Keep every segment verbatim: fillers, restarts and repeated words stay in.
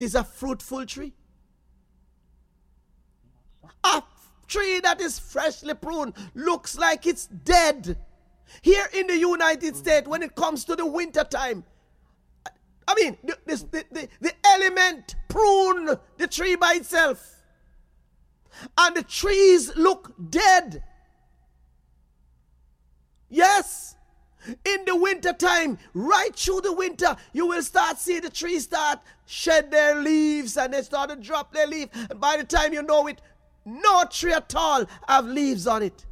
is a fruitful tree. A tree that is freshly pruned looks like it's dead. Here in the United States, when it comes to the winter time, I mean, the, the, the, the element prune the tree by itself. And the trees look dead. Yes. In the winter time, right through the winter, you will start seeing the trees start shed their leaves and they start to drop their leaves. And by the time you know it, no tree at all have leaves on it.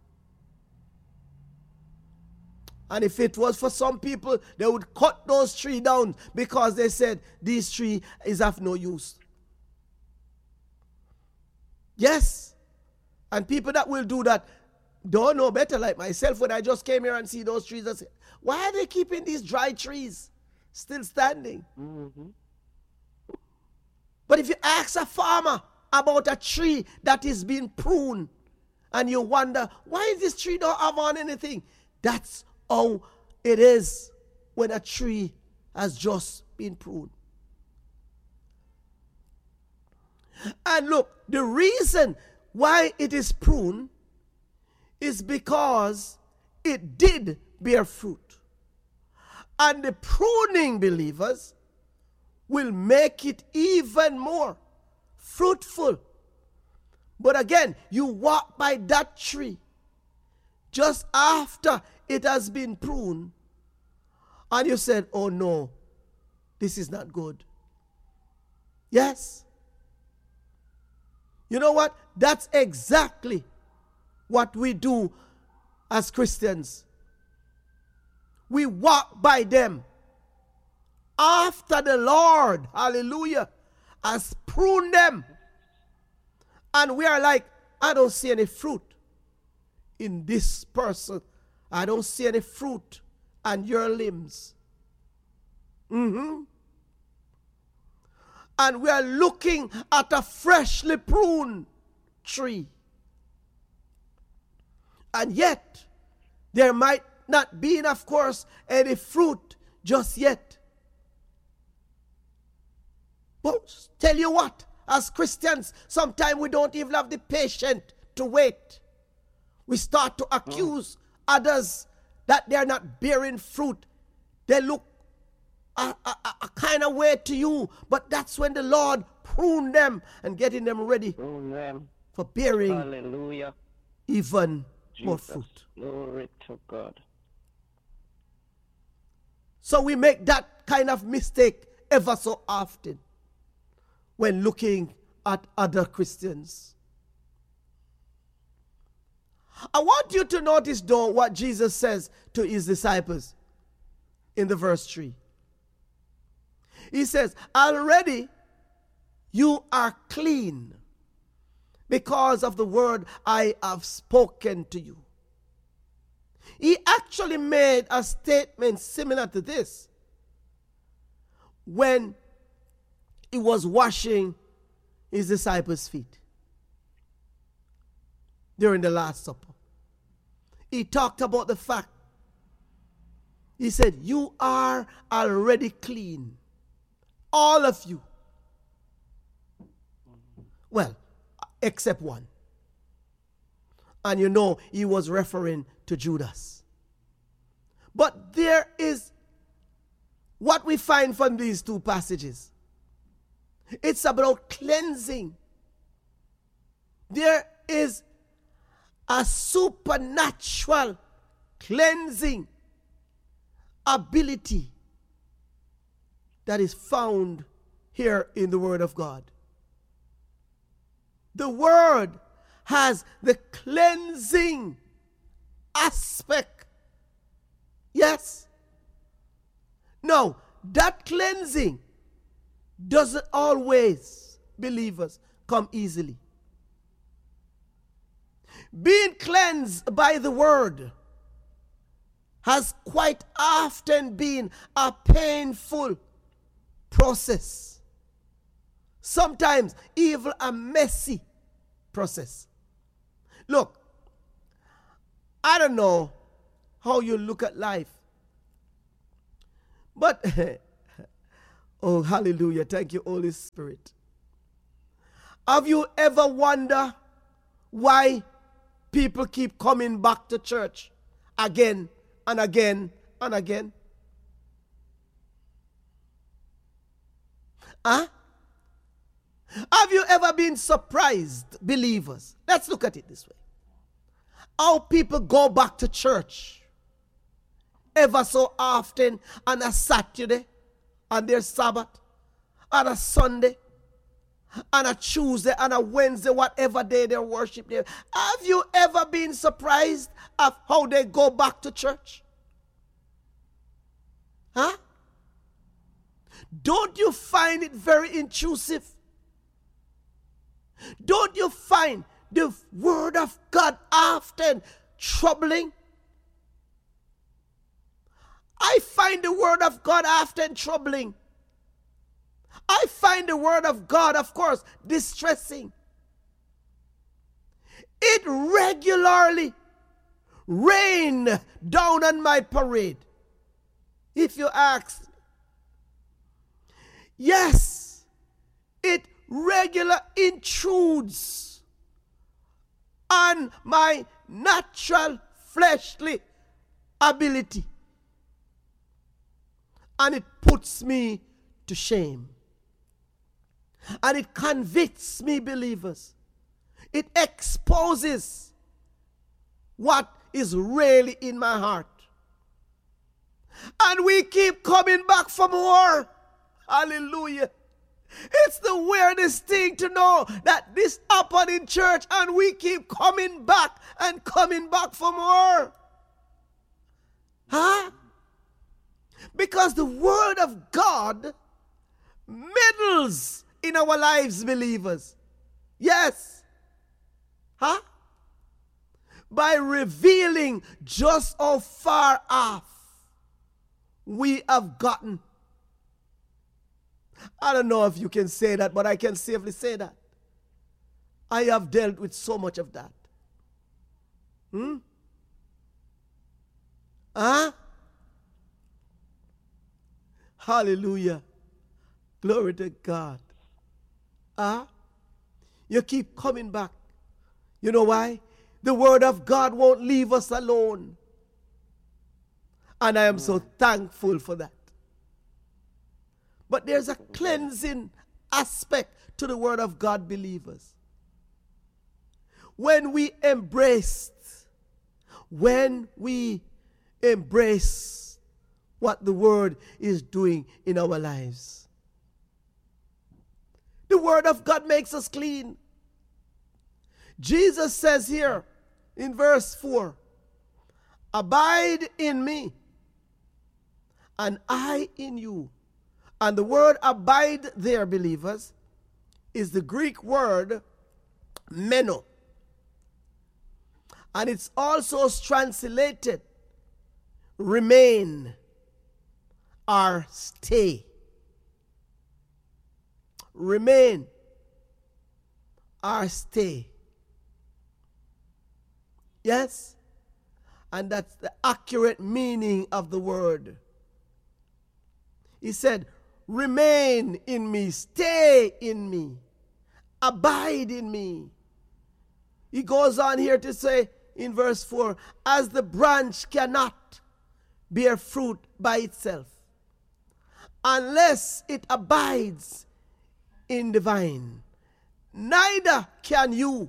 And if it was for some people, they would cut those trees down because they said this tree is of no use. Yes. And people that will do that don't know better, like myself. When I just came here and see those trees, I said, why are they keeping these dry trees still standing? Mm-hmm. But if you ask a farmer about a tree that is being pruned, and you wonder, why this tree don't have on anything? That's how it is when a tree has just been pruned. And look, the reason why it is pruned is because it did bear fruit. And the pruning, believers, will make it even more fruitful. But again, you walk by that tree just after it has been pruned, and you said, oh no, this is not good. Yes. You know what? That's exactly what we do as Christians. We walk by them after the Lord, hallelujah, has pruned them. And we are like, I don't see any fruit in this person. I don't see any fruit on your limbs. Mm-hmm. And we are looking at a freshly pruned tree. And yet, there might not be, of course, any fruit just yet. But tell you what, as Christians, sometimes we don't even have the patience to wait. We start to accuse oh. others that they're not bearing fruit. They look a, a, a kind of way to you, but that's when the Lord prune them and getting them ready them. for bearing Hallelujah. even Jesus. more fruit. Glory to God. So we make that kind of mistake ever so often when looking at other Christians. I want you to notice, though, what Jesus says to his disciples in the verse three. He says, already you are clean because of the word I have spoken to you. He actually made a statement similar to this when he was washing his disciples' feet during the Last Supper. He talked about the fact, he said, you are already clean. All of you. Well, except one. And you know, he was referring to Judas. But there is what we find from these two passages. It's about cleansing. There is a supernatural cleansing ability that is found here in the Word of God. The Word has the cleansing aspect. Yes. Now, that cleansing doesn't always, believers, come easily. Being cleansed by the Word has quite often been a painful process. Sometimes even a messy process. Look, I don't know how you look at life, but Oh, hallelujah. Thank you, Holy Spirit. Have you ever wondered why people keep coming back to church again and again and again? Huh? Have you ever been surprised, believers? Let's look at it this way. How people go back to church ever so often on a Saturday, on their Sabbath, on a Sunday, on a Tuesday, on a Wednesday, whatever day they worship there. Have you ever been surprised of how they go back to church? Huh? Don't you find it very intrusive? Don't you find the word of God often troubling? I find the word of God often troubling. I find the word of God, of course, distressing. It regularly rains down on my parade, if you ask. Yes, it regularly intrudes on my natural fleshly ability. And it puts me to shame. And it convicts me, believers. It exposes what is really in my heart. And we keep coming back for more. Hallelujah. It's the weirdest thing to know that this happened in church and we keep coming back and coming back for more. Huh? Because the word of God meddles in our lives, believers. Yes. Huh? By revealing just how far off we have gotten. I don't know if you can say that, but I can safely say that. I have dealt with so much of that. Hmm? Huh? Hallelujah. Glory to God. Ah, huh? You keep coming back. You know why? The word of God won't leave us alone. And I am so thankful for that. But there's a cleansing aspect to the word of God, believers. When we embrace, when we embrace what the word is doing in our lives. The word of God makes us clean. Jesus says here in verse four, abide in me, and I in you. And the word abide there, believers, is the Greek word meno. And it's also translated remain or stay. Remain or stay. Yes? And that's the accurate meaning of the word. He said, remain in me, stay in me, abide in me. He goes on here to say in verse four, as the branch cannot bear fruit by itself unless it abides in the vine, neither can you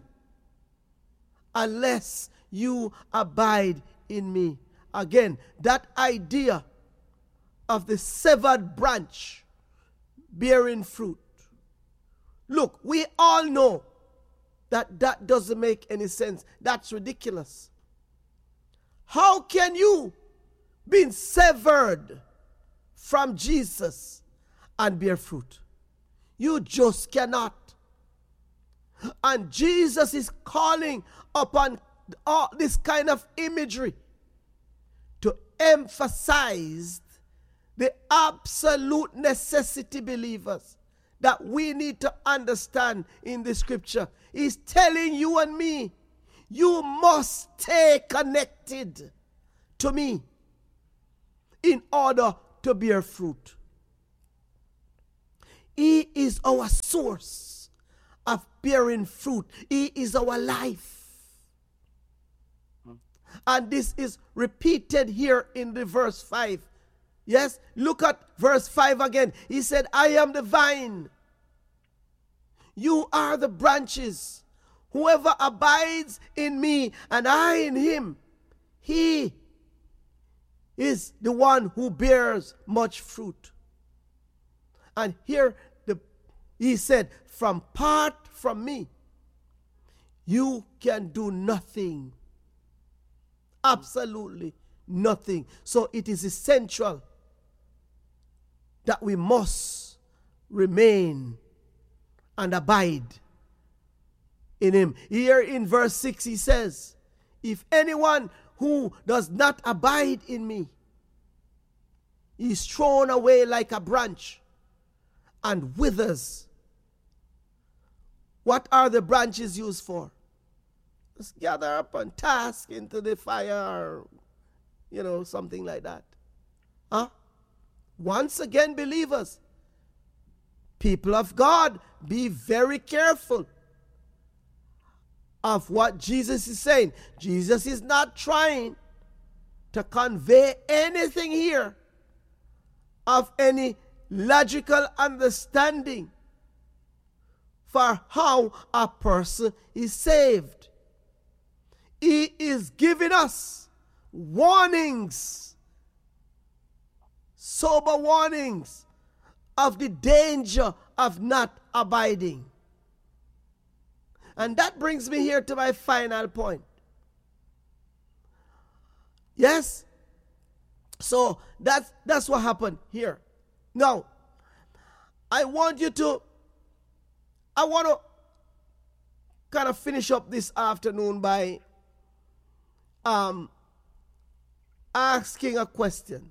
unless you abide in me. Again, that idea of the severed branch bearing fruit. Look, we all know that that doesn't make any sense. That's ridiculous. How can you be severed from Jesus and bear fruit? You just cannot. And Jesus is calling upon all this kind of imagery to emphasize the absolute necessity, believers, that we need to understand in the scripture. He's telling you and me, you must stay connected to me in order to bear fruit. He is our source of bearing fruit. He is our life. And this is repeated here in the verse five. Yes, look at verse five again. He said, I am the vine. You are the branches. Whoever abides in me and I in him, he is the one who bears much fruit. And here the, he said, from part from me, you can do nothing. Absolutely nothing. So it is essential that we must remain and abide in him. Here in verse six he says, if anyone who does not abide in me is thrown away like a branch and withers. What are the branches used for? Just gather up and task into the fire, or, you know, something like that. Huh? Once again, believers, people of God, be very careful of what Jesus is saying. Jesus is not trying to convey anything here of any logical understanding for how a person is saved. He is giving us warnings, sober warnings of the danger of not abiding. And that brings me here to my final point. Yes? So that's, that's what happened here. Now, I want you to, I want to kind of finish up this afternoon by um, asking a question.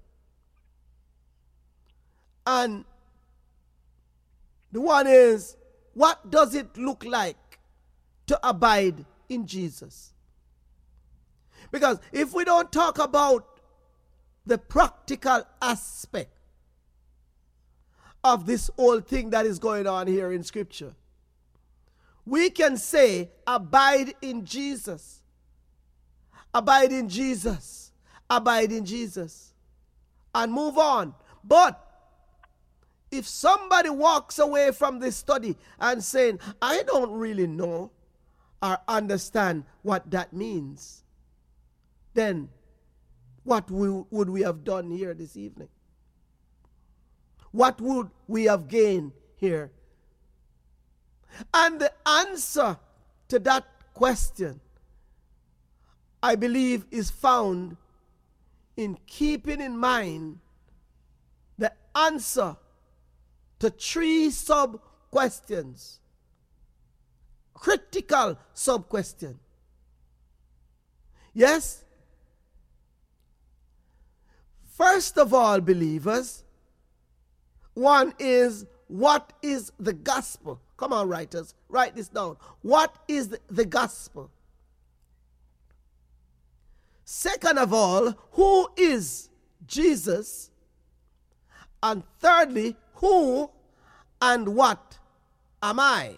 And the one is, what does it look like to abide in Jesus? Because if we don't talk about the practical aspect of this whole thing that is going on here in Scripture, we can say, abide in Jesus. Abide in Jesus. Abide in Jesus. And move on. But if somebody walks away from this study and saying, I don't really know or understand what that means, then what would we have done here this evening? What would we have gained here? And the answer to that question, I believe, is found in keeping in mind the answer to three sub-questions, critical sub-question. Yes? First of all, believers, one is, what is the gospel? Come on, writers, write this down. What is the, the gospel? Second of all, who is Jesus? And thirdly, who and what am I?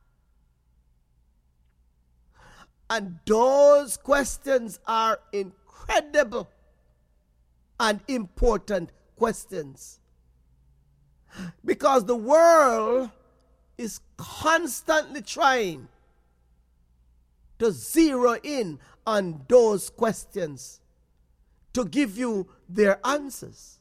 And those questions are incredible and important questions. Because the world is constantly trying to zero in on those questions to give you their answers.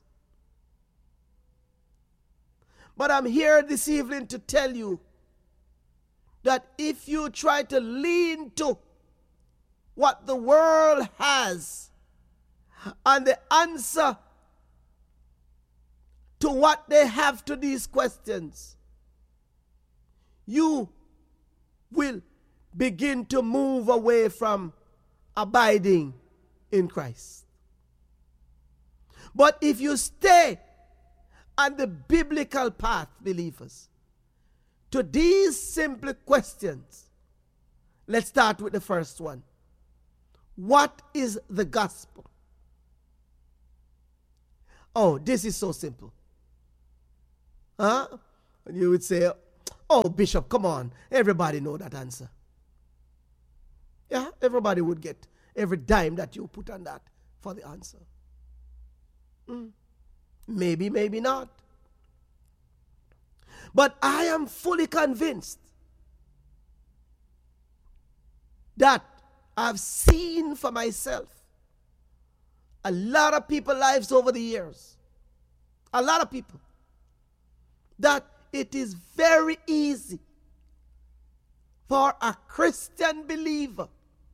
But I'm here this evening to tell you that if you try to lean to what the world has and the answer to what they have to these questions, you will begin to move away from abiding in Christ. But if you stay on the biblical path, believers, to these simple questions, let's start with the first one. What is the gospel? Oh, this is so simple. Huh? And you would say, oh, Bishop, come on. Everybody know that answer. Yeah, everybody would get every dime that you put on that for the answer. Mm. Maybe, maybe not. But I am fully convinced that I've seen for myself a lot of people's lives over the years, a lot of people, that it is very easy for a Christian believer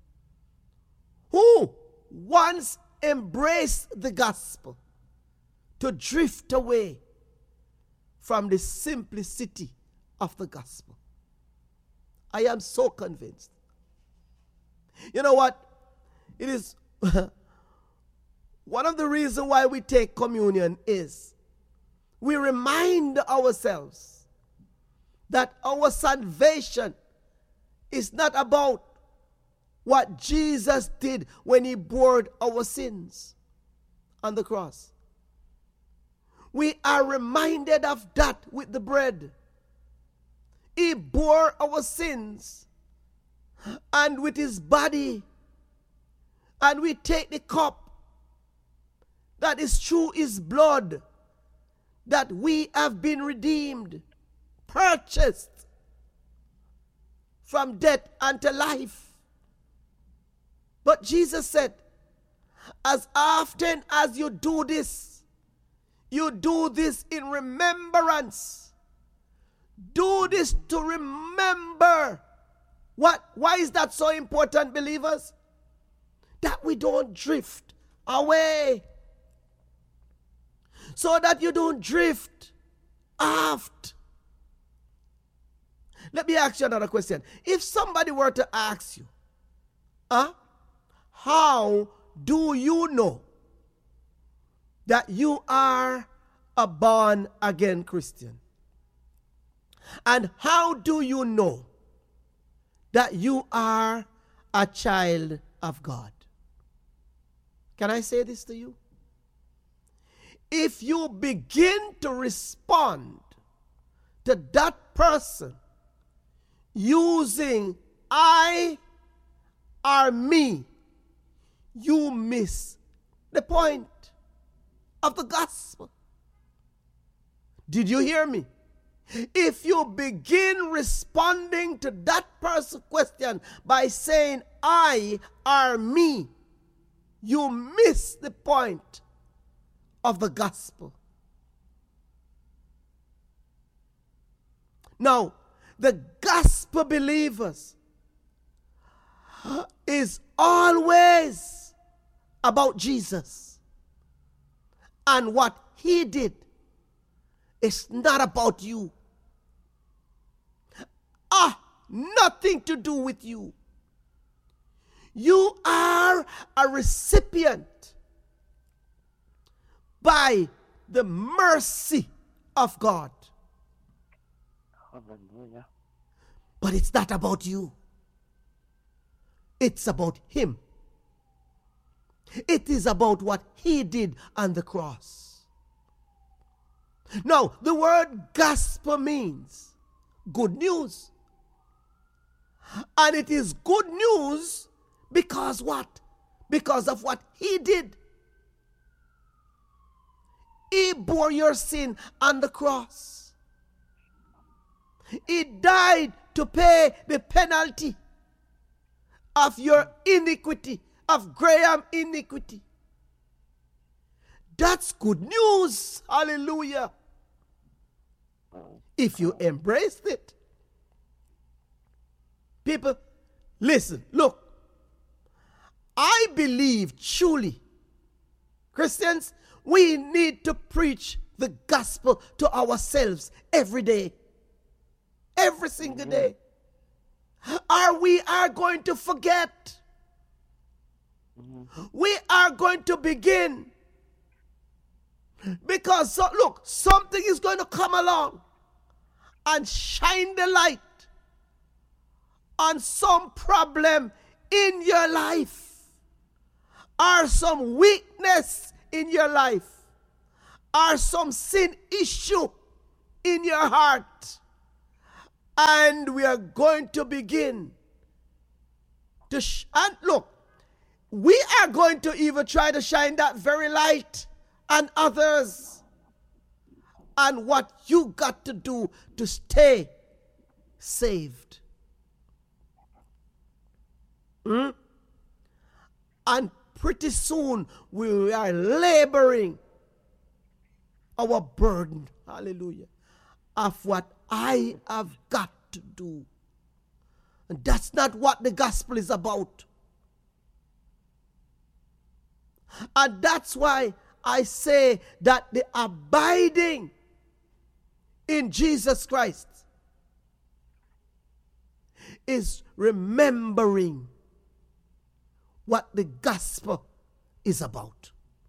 who once embraced the gospel to drift away from the simplicity of the gospel. I am so convinced. You know what? It is one of the reasons why we take communion is we remind ourselves that our salvation is not about what Jesus did when he bore our sins on the cross. We are reminded of that with the bread. He bore our sins, and with his body, and we take the cup, that is through his blood that we have been redeemed, purchased from death unto life. But Jesus said, as often as you do this, you do this in remembrance. Do this to remember. What? Why is that so important, believers? That we don't drift away. So that you don't drift aft. Let me ask you another question. If somebody were to ask you, huh, how do you know that you are a born again Christian? And how do you know that you are a child of God? Can I say this to you? If you begin to respond to that person using I or me, you miss the point of the gospel. Did you hear me? If you begin responding to that person's question by saying I or me, you miss the point of the gospel. Now, the gospel believers is always about Jesus and what he did. It's not about you. Ah, nothing to do with you. You are a recipient by the mercy of God. Hallelujah. But it's not about you. It's about him. It is about what he did on the cross. Now, the word gospel means good news. And it is good news because what? Because of what he did. He bore your sin on the cross. He died to pay the penalty of your iniquity, of Graham iniquity. That's good news. Hallelujah. If you embraced it. People, listen, look. I believe truly, Christians, we need to preach the gospel to ourselves every day. Every single day. Or we are going to forget. We are going to begin. Because, so, look, something is going to come along and shine the light on some problem in your life or some weakness in your life or some sin issue in your heart. And we are going to begin to, sh- and look, we are going to even try to shine that very light on others. And what you got to do to stay saved. Hmm? And pretty soon we are laboring our burden, hallelujah, of what I have got to do. And that's not what the gospel is about. And that's why I say that the abiding in Jesus Christ is remembering what the gospel is about.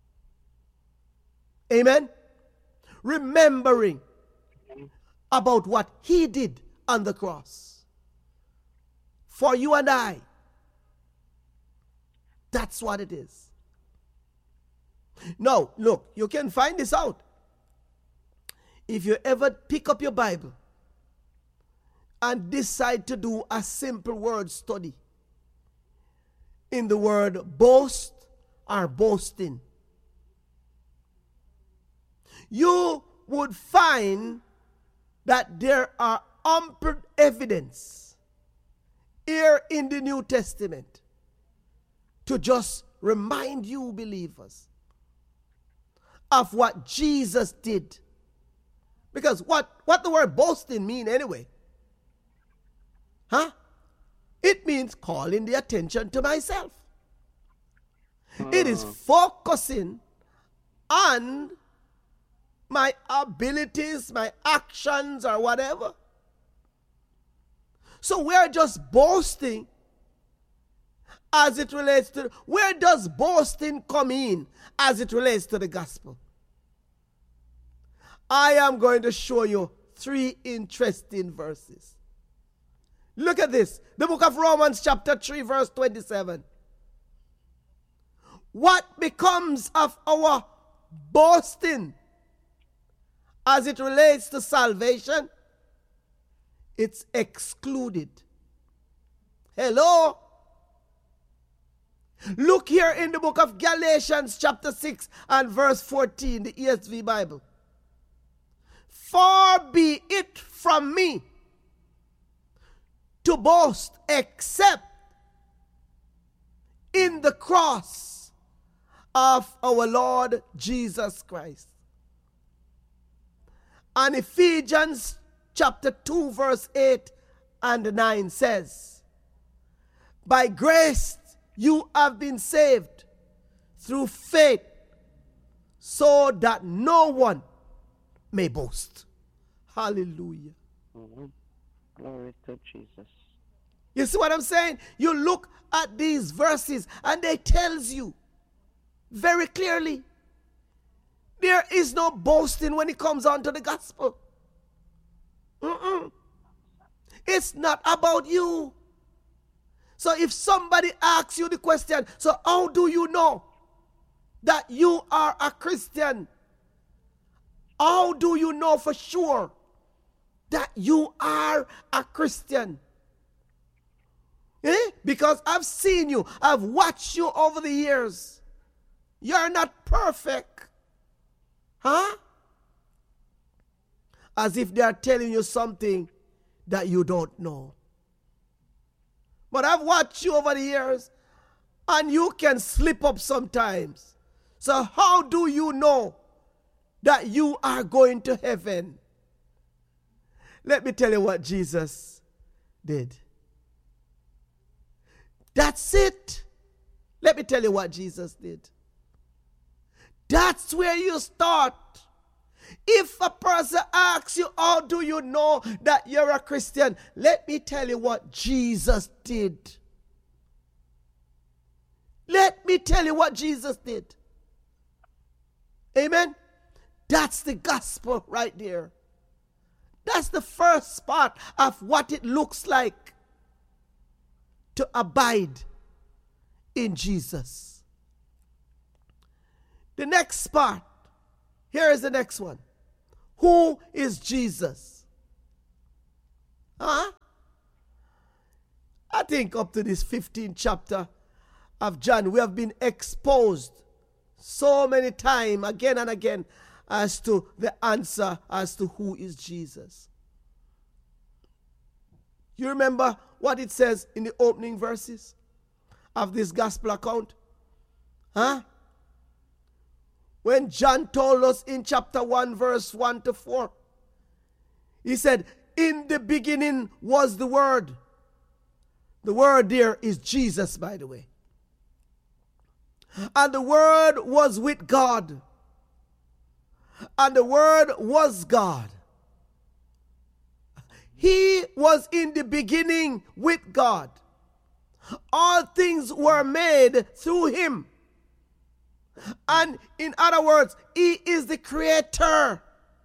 Amen? Remembering about what he did on the cross for you and I. That's what it is. Now, look, you can find this out. If you ever pick up your Bible and decide to do a simple word study in the word boast or boasting, you would find that there are ample evidence here in the New Testament to just remind you believers of what Jesus did. Because what, what the word boasting mean anyway? Huh? It means calling the attention to myself. Uh. It is focusing on my abilities, my actions, or whatever. So we're just boasting as it relates to, where does boasting come in as it relates to the gospel? I am going to show you three interesting verses. Look at this. The book of Romans chapter three verse twenty-seven. What becomes of our boasting as it relates to salvation? It's excluded. Hello? Look here in the book of Galatians chapter six and verse fourteen, the E S V Bible. Far be it from me to boast except in the cross of our Lord Jesus Christ. And Ephesians chapter two verse eight and nine says, by grace you have been saved through faith, so that no one may boast. Hallelujah. Mm-hmm. Glory to Jesus. You see what I'm saying? You look at these verses and they tells you very clearly there is no boasting when it comes on to the gospel. Mm-mm. It's not about you. So if somebody asks you the question, so how do you know that you are a Christian? How do you know for sure that you are a Christian? Eh? Because I've seen you, I've watched you over the years. You're not perfect. Huh? As if they are telling you something that you don't know. But I've watched you over the years, and you can slip up sometimes. So how do you know that you are going to heaven? Let me tell you what Jesus did. That's it. Let me tell you what Jesus did. That's where you start. If a person asks you, how do you know that you're a Christian? Let me tell you what Jesus did. Let me tell you what Jesus did. Amen? That's the gospel right there. That's the first part of what it looks like to abide in Jesus. The next part, here is the next one. Who is Jesus? Huh? I think up to this fifteenth chapter of John, we have been exposed so many times, again and again, as to the answer as to who is Jesus. You remember what it says in the opening verses of this gospel account? Huh? When John told us in chapter one, verse one to four, he said, in the beginning was the Word. The Word there is Jesus, by the way. And the Word was with God. And the Word was God. He was in the beginning with God. All things were made through him. And in other words, he is the creator.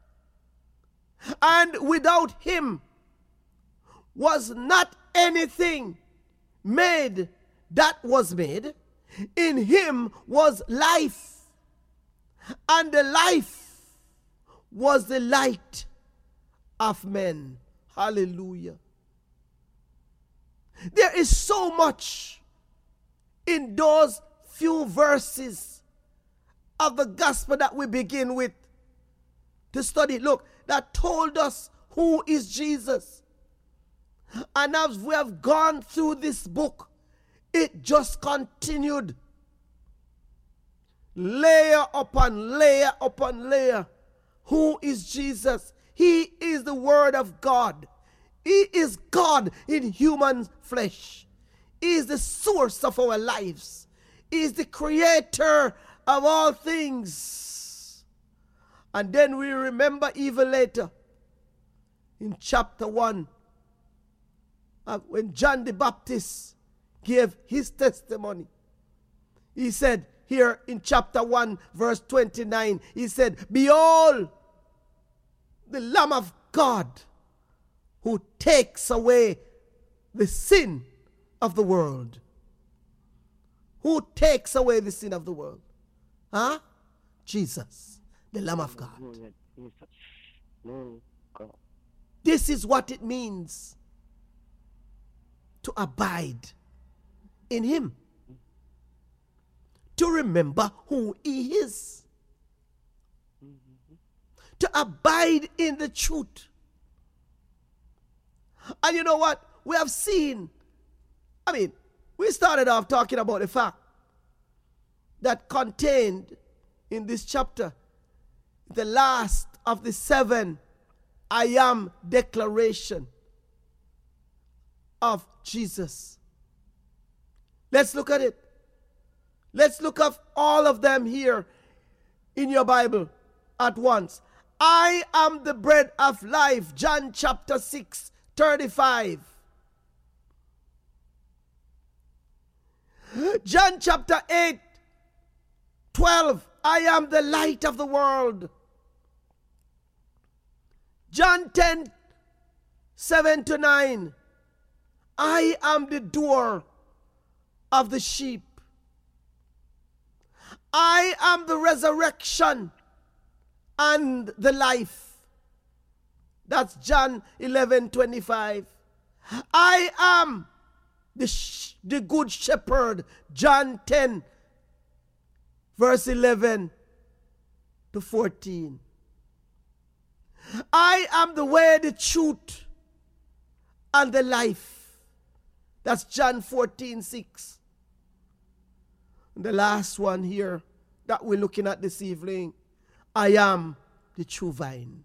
And without him was not anything made that was made. In him was life. And the life was the light of men. Hallelujah. There is so much in those few verses of the gospel that we begin with to study. Look, that told us who is Jesus. And as we have gone through this book, it just continued. Layer upon layer upon layer. Who is Jesus? He is the Word of God. He is God in human flesh. He is the source of our lives. He is the creator of all things. And then we remember even later in chapter one, uh, when John the Baptist gave his testimony. He said here in chapter one, verse twenty-nine, he said, behold, the Lamb of God who takes away the sin of the world. Who takes away the sin of the world? Huh? Jesus, the Lamb of God. This is what it means to abide in him. To remember who he is. To abide in the truth. And you know what? We have seen, I mean, we started off talking about the fact that contained in this chapter, the last of the seven I am declaration of Jesus. Let's look at it. Let's look at all of them here in your Bible at once. I am the bread of life. John chapter six, thirty-five. John chapter eight, twelve. I am the light of the world. John ten, seven to nine. I am the door of the sheep. I am the resurrection and the life. That's John eleven, twenty-five. I am the, sh- the good shepherd. John ten, verse eleven to fourteen. I am the way, the truth, and the life. That's John fourteen, six. And the last one here that we're looking at this evening. I am the true vine.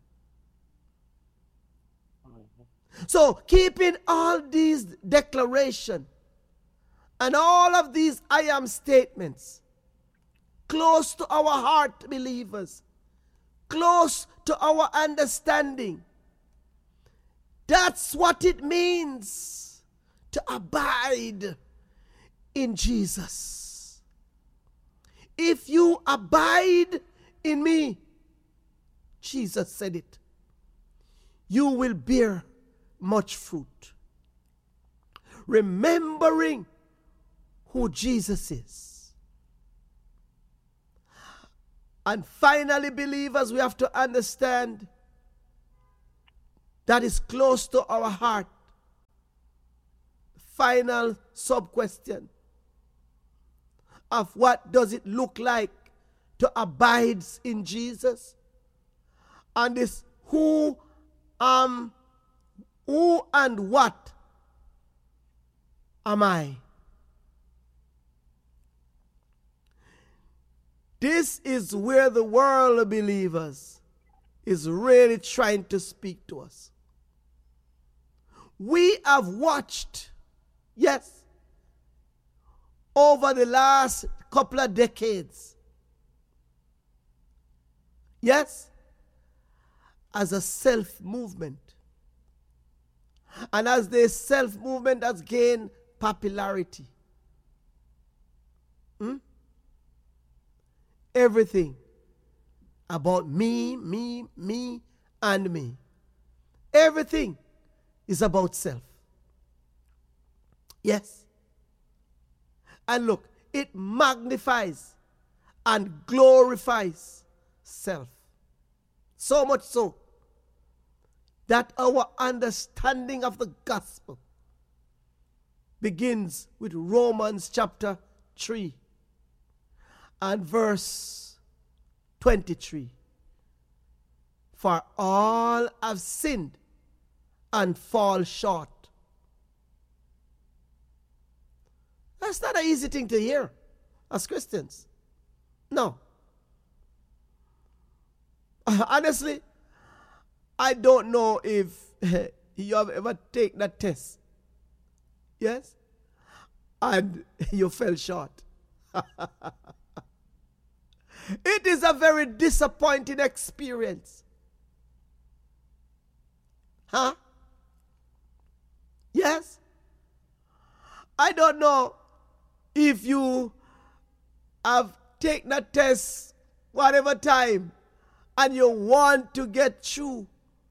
So keeping all these declarations and all of these I am statements close to our heart, believers, close to our understanding. That's what it means to abide in Jesus. If you abide in me, Jesus said it, you will bear much fruit. Remembering who Jesus is. And finally, believers, we have to understand that is close to our heart. Final sub-question of what does it look like to abide in Jesus? And this who, um, who and what am I? This is where the world of believers is really trying to speak to us. We have watched, yes, over the last couple of decades, yes, as a self-movement. And as the self-movement has gained popularity, hmm? everything about me, me, me, and me. Everything is about self. Yes. And look, it magnifies and glorifies self. So much so that our understanding of the gospel begins with Romans chapter three and verse twenty-three. For all have sinned and fall short. That's not an easy thing to hear as Christians. No. Honestly, I don't know if you have ever taken a test. Yes? And you fell short. It is a very disappointing experience. Huh? Yes? I don't know if you have taken a test whatever time and you want to get through.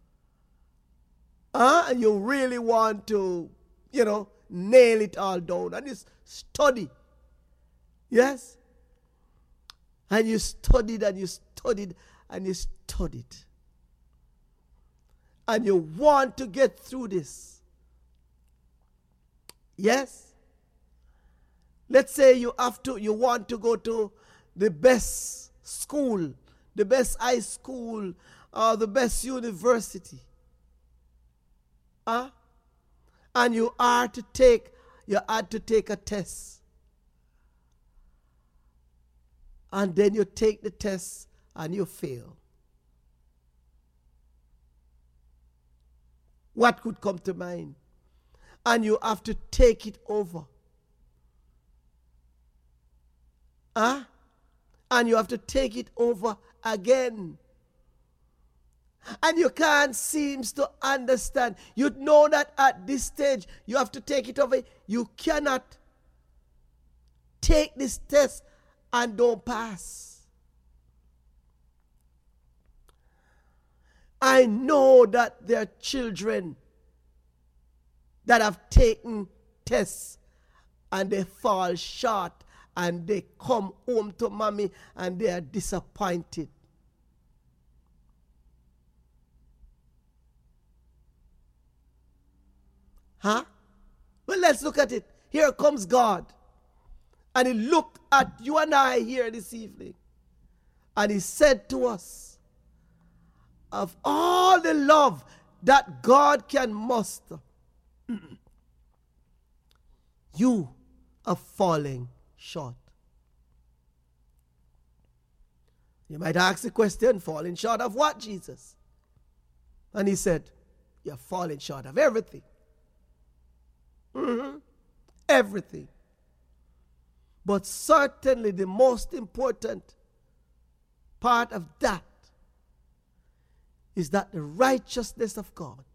Huh? And you really want to, you know, nail it all down. And you study. Yes? And you studied and you studied and you studied. And you want to get through this. Yes? Let's say you have to, you want to go to the best school, the best high school, or the best university. Huh? And you are to take, you had to take a test. And then you take the test and you fail. What could come to mind? And you have to take it over. Huh? And you have to take it over again. And you can't seem to understand. You know that at this stage you have to take it over. You cannot take this test and don't pass. I know that there are children that have taken tests and they fall short and they come home to mommy and they are disappointed. Huh? Well, let's look at it. Here comes God. And he looked at you and I here this evening. And he said to us, of all the love that God can muster, you are falling short. You might ask the question, falling short of what, Jesus? And he said, you're falling short of everything. Mm-hmm. Everything. But certainly the most important part of that is that the righteousness of God.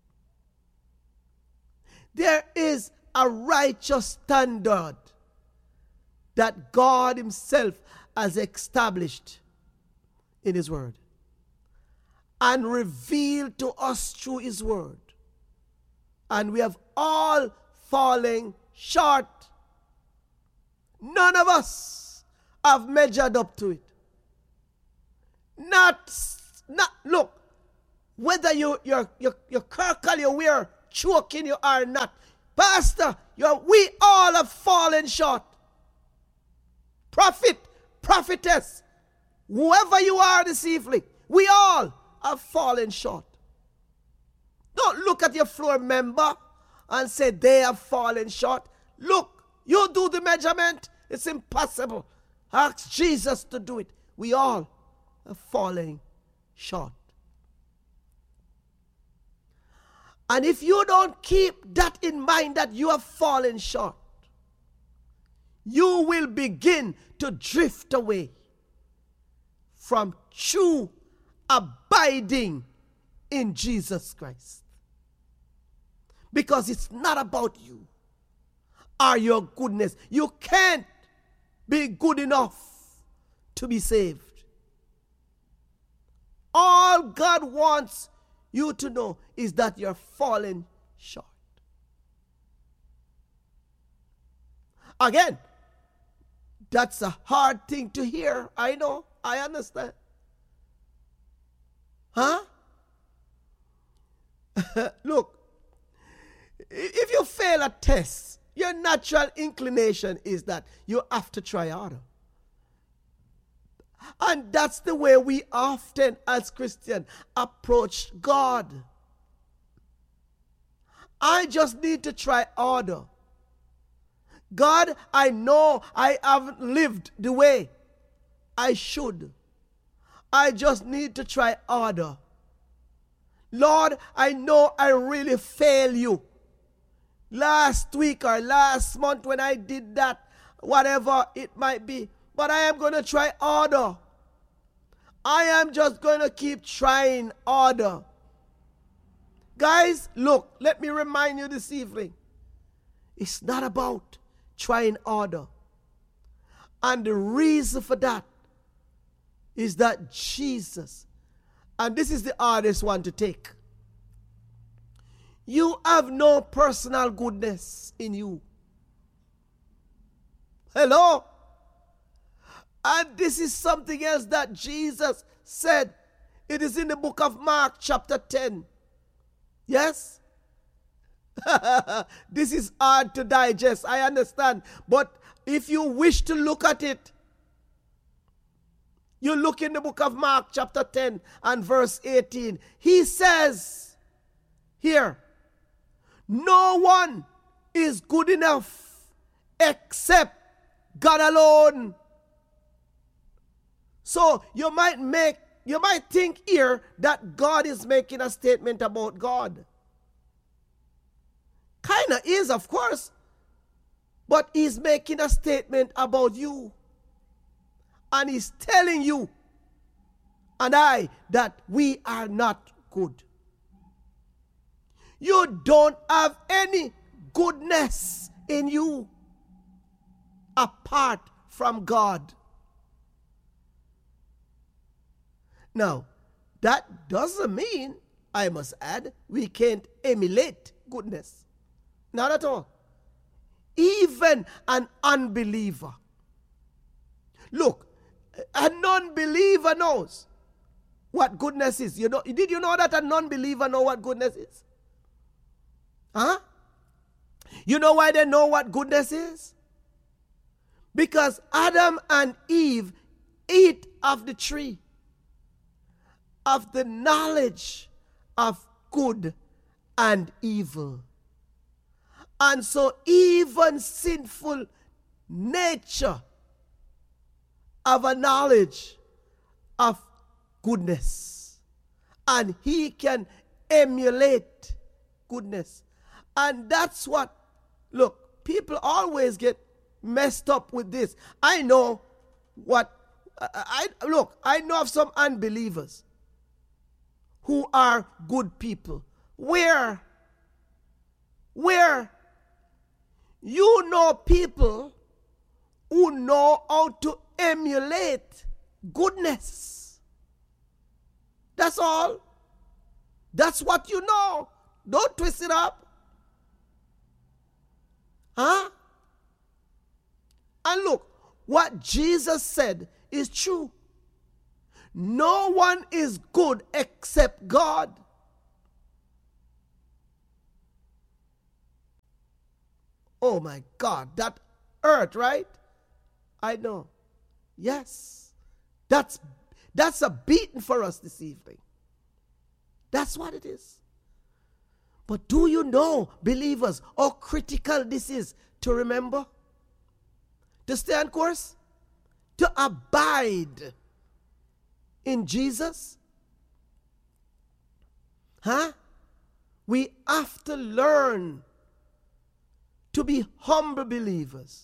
There is a righteous standard that God himself has established in his word and revealed to us through his word. And we have all fallen short. None of us have measured up to it. Not, not, look, whether you, you're, you're, you're kirkle, you wear choking you or not. Pastor, you're, we all have fallen short. Prophet, prophetess, whoever you are this evening, we all have fallen short. Don't look at your floor member and say they have fallen short. Look, you do the measurement. It's impossible. Ask Jesus to do it. We all are falling short. And if you don't keep that in mind that you have fallen short, you will begin to drift away from true abiding in Jesus Christ. Because it's not about you or your goodness. You can't be good enough to be saved. All God wants you to know is that you're falling short. Again, that's a hard thing to hear. I know. I understand. Huh? Look, if you fail a test, your natural inclination is that you have to try harder. And that's the way we often, as Christians, approach God. I just need to try harder. God, I know I haven't lived the way I should. I just need to try harder. Lord, I know I really fail you. Last week or last month when I did that, whatever it might be, but I am going to try harder. I am just going to keep trying harder. Guys, look, let me remind you this evening. It's not about trying harder. And the reason for that is that Jesus, and this is the hardest one to take, you have no personal goodness in you. Hello? And this is something else that Jesus said. It is in the book of Mark chapter ten. Yes? This is hard to digest, I understand. But if you wish to look at it, you look in the book of Mark chapter ten and verse eighteen. He says here, no one is good enough except God alone. So you might make, you might think here that God is making a statement about God. Kind of is, of course. But he's making a statement about you. And he's telling you and I that we are not good. You don't have any goodness in you apart from God. Now, that doesn't mean, I must add, we can't emulate goodness. Not at all. Even an unbeliever. Look, a non-believer knows what goodness is. You know, did you know that a non-believer know what goodness is? Huh? You know why they know what goodness is? Because Adam and Eve ate of the tree of the knowledge of good and evil. And so even sinful nature of a knowledge of goodness. And he can emulate goodness. And that's what, look, people always get messed up with this. I know what, I, I look, I know of some unbelievers who are good people. Where? Where? You know people who know how to emulate goodness. That's all. That's what you know. Don't twist it up. Huh? And look, what Jesus said is true. No one is good except God. Oh my God, that hurt, right? I know. Yes. That's that's a beating for us this evening. That's what it is. But do you know, believers, how critical this is to remember? To stay on course? To abide in Jesus? Huh? We have to learn to be humble believers.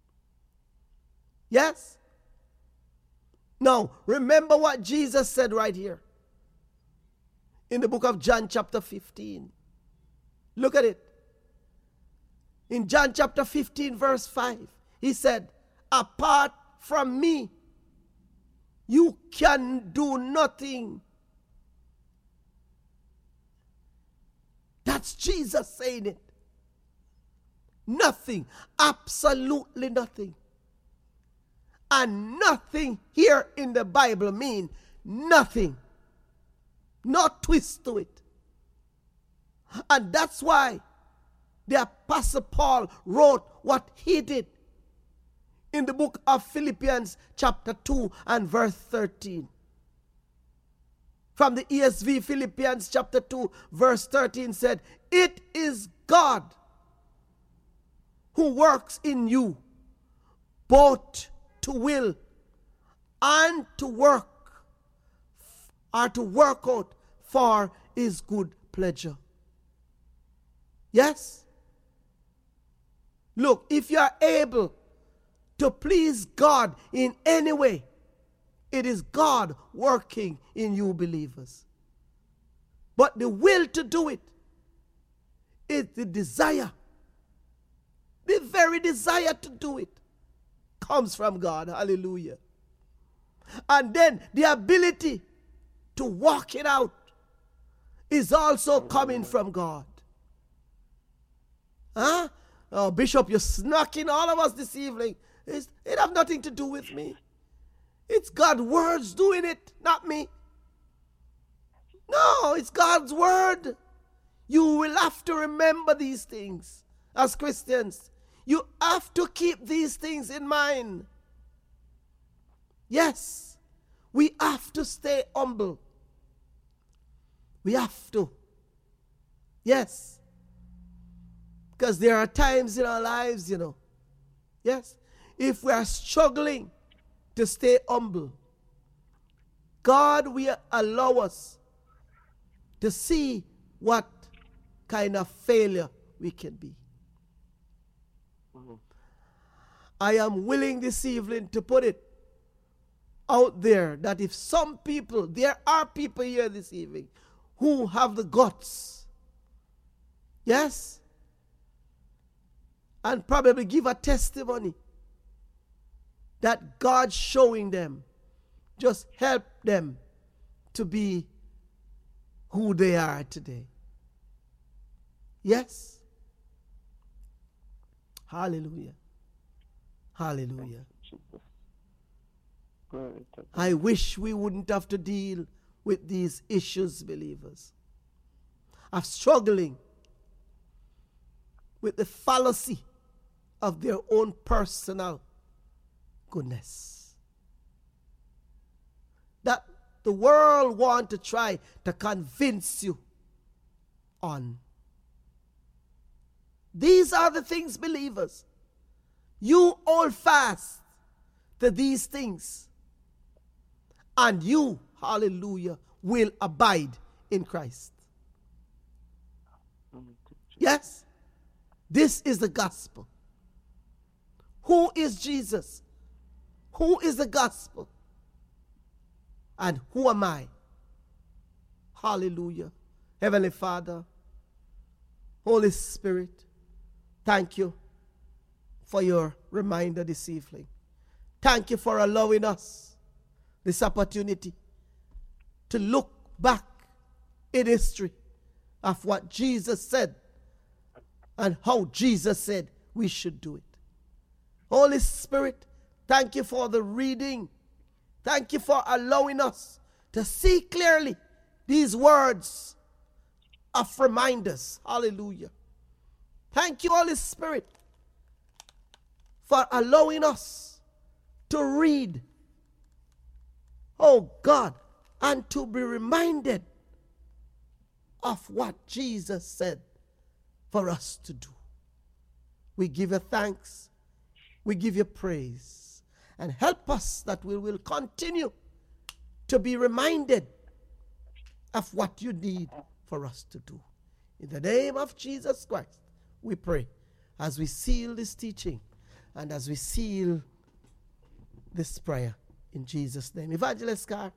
Yes? Now, remember what Jesus said right here in the book of John chapter fifteen. Look at it. In John chapter fifteen verse five, he said, apart from me, you can do nothing. That's Jesus saying it. Nothing. Absolutely nothing. And nothing here in the Bible mean nothing. No twist to it. And that's why the Apostle Paul wrote what he did in the book of Philippians chapter two and verse thirteen. From the E S V, Philippians chapter two verse thirteen said, it is God who works in you both to will and to work, or to work out for his good pleasure. Yes? Look, if you are able to please God in any way, it is God working in you believers. But the will to do it is the desire. The very desire to do it comes from God. Hallelujah. And then the ability to walk it out is also coming from God. Huh? Oh, Bishop, you're snacking all of us this evening. It's, it have nothing to do with me. It's God's words doing it, not me. No, it's God's word. You will have to remember these things as Christians. You have to keep these things in mind. Yes, we have to stay humble. We have to. Yes. Because there are times in our lives, you know. Yes. If we are struggling to stay humble, God will allow us to see what kind of failure we can be. Mm-hmm. I am willing this evening to put it out there that if some people, there are people here this evening who have the guts, yes, and probably give a testimony that God's showing them, just help them to be who they are today. Yes? Hallelujah. Hallelujah. I wish we wouldn't have to deal with these issues, believers, of struggling with the fallacy of their own personal goodness. That the world want to try to convince you on. These are the things, believers. You hold fast to these things, and you, hallelujah, will abide in Christ. Yes? This is the gospel. Who is Jesus? Who is the gospel? And who am I? Hallelujah. Heavenly Father, Holy Spirit, thank you for your reminder this evening. Thank you for allowing us this opportunity to look back in history of what Jesus said and how Jesus said we should do it. Holy Spirit, thank you for the reading. Thank you for allowing us to see clearly these words of reminders. Hallelujah. Thank you, Holy Spirit, for allowing us to read, oh God, and to be reminded of what Jesus said for us to do. We give you thanks. We give you praise. And help us that we will continue to be reminded of what you need for us to do. In the name of Jesus Christ, we pray as we seal this teaching and as we seal this prayer in Jesus' name. Evangelist Carr.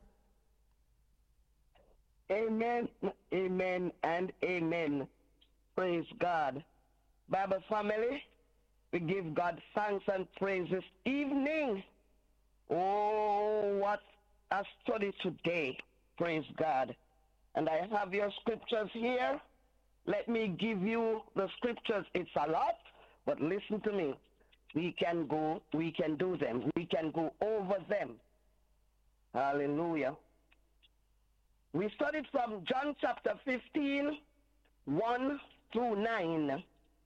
Amen, amen, and amen. Praise God. Bible family, we give God thanks and praise this evening. Oh, what a study today. Praise God. And I have your scriptures here. Let me give you the scriptures. It's a lot, but listen to me. We can go, we can do them. We can go over them. Hallelujah. We studied from John chapter fifteen, one through nine.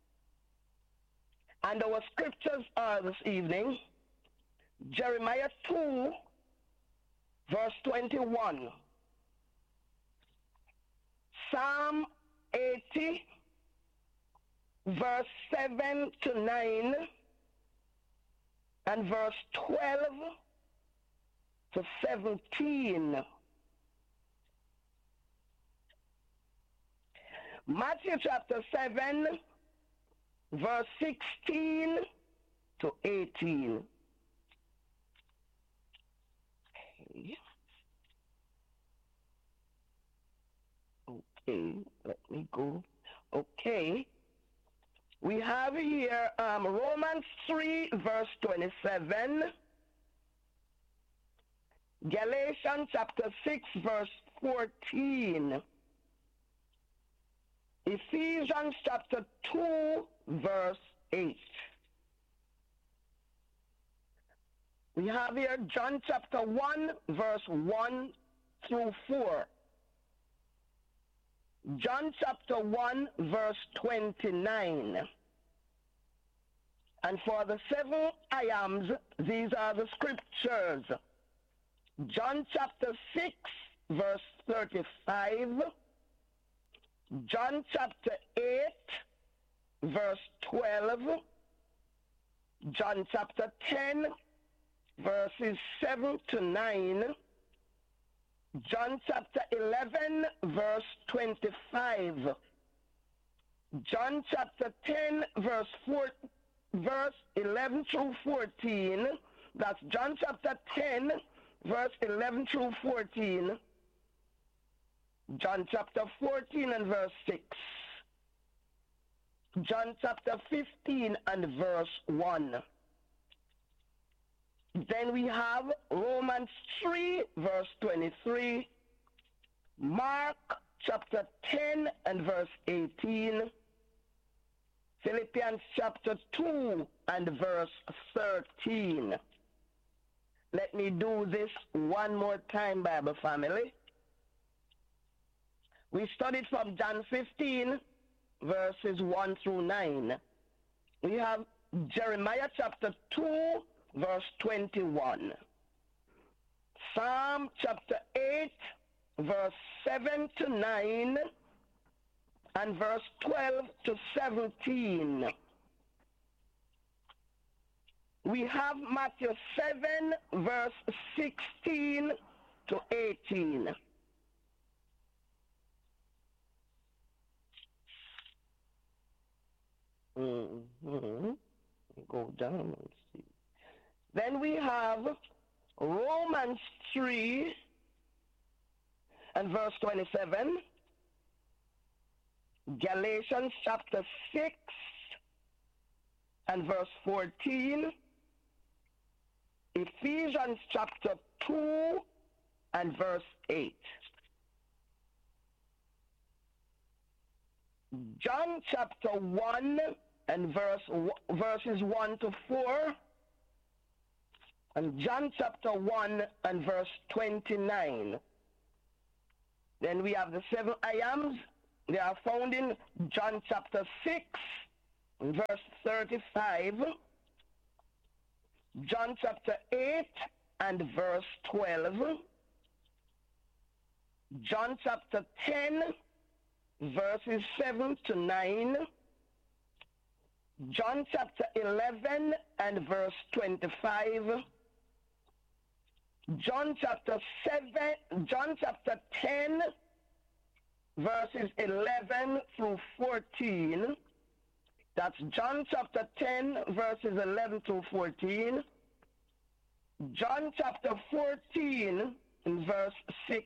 And our scriptures are this evening, Jeremiah two, verse twenty-one. Psalm eighty, verse seven to nine, and verse twelve to seventeen. Matthew chapter seven, verse sixteen to eighteen. Okay. Okay, let me go. Okay. We have here um, Romans three, verse twenty-seven. Galatians chapter six, verse fourteen. Ephesians chapter two, verse eight. We have here John chapter one, verse one through four. John chapter one, verse twenty-nine. And for the seven I ams, these are the scriptures. John chapter six, verse thirty-five. John chapter eight, verse twelve. John chapter ten, verses seven to nine. John chapter eleven, verse twenty-five. John chapter ten, verse four, verse eleven through fourteen. That's John chapter ten, verse eleven through fourteen. John chapter fourteen and verse six. John chapter fifteen and verse one. Then we have Romans three, verse twenty-three. Mark chapter ten and verse eighteen. Philippians chapter two and verse thirteen. Let me do this one more time, Bible family. We studied from John fifteen, verses one through nine. We have Jeremiah chapter two, verse twenty-one. Psalm chapter eight, verse seven to nine, and verse twelve to seventeen. We have Matthew seven, verse sixteen to eighteen. Mm-hmm. Go down and see. Then we have Romans three and verse twenty-seven. Galatians chapter six and verse fourteen. Ephesians chapter two and verse eight. John chapter one and verse verses one to four, and John chapter one and verse twenty-nine. Then we have the seven I ams. They are found in John chapter six, verse thirty-five, John chapter eight and verse twelve. John chapter ten, verses seven to nine. John chapter eleven and verse twenty-five. John chapter seven, John chapter ten, verses eleven through fourteen. That's John chapter ten, verses eleven through fourteen. John chapter fourteen, and verse six.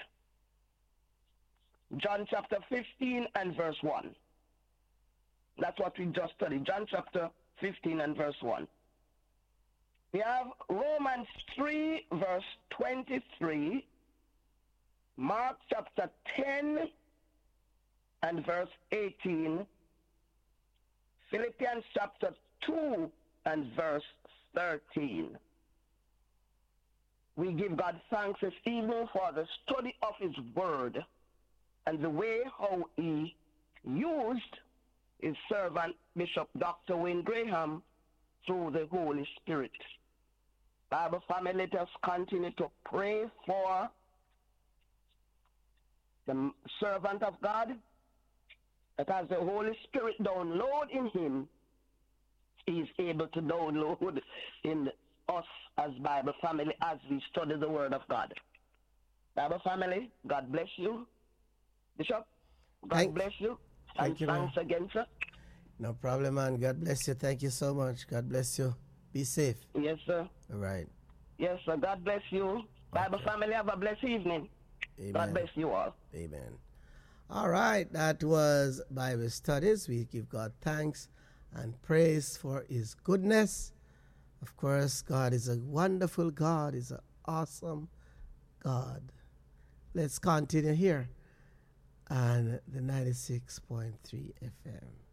John chapter fifteen and verse one. That's what we just studied. John chapter fifteen and verse one. We have Romans three, verse twenty-three. Mark chapter ten and verse eighteen. Philippians chapter two and verse thirteen. We give God thanks this evening for the study of his word and the way how he used his servant, Bishop Doctor Wayne Graham, through the Holy Spirit. Bible family, let us continue to pray for the servant of God, that as the Holy Spirit download in him, he is able to download in us as Bible family as we study the Word of God. Bible family, God bless you. Bishop, God Thank, bless you. Thank And you, thanks man. again, sir. No problem, man. God bless you. Thank you so much. God bless you. Be safe. Yes, sir. All right. Yes, sir. God bless you. Bible Okay. family, have a blessed evening. Amen. God bless you all. Amen. All right. That was Bible studies. We give God thanks and praise for his goodness. Of course, God is a wonderful God. He's an awesome God. Let's continue here on the ninety-six point three F M.